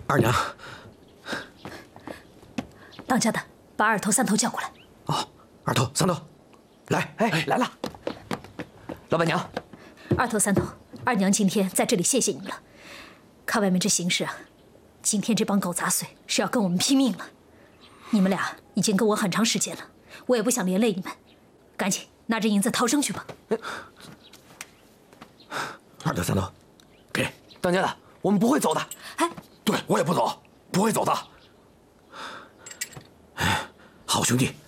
二娘， 当家的，把二头三头叫过来。 哦，二头三头，来，哎，来了。老板娘， 二头三头，二娘今天在这里谢谢你们了。看外面这形势啊，今天这帮狗杂碎是要跟我们拼命了。你们俩已经跟我很长时间了，我也不想连累你们，赶紧拿着银子逃生去吧。 二头三头，给。 当家的，我们不会走的。 哎， 对我也不走，不会走的。哎，好兄弟。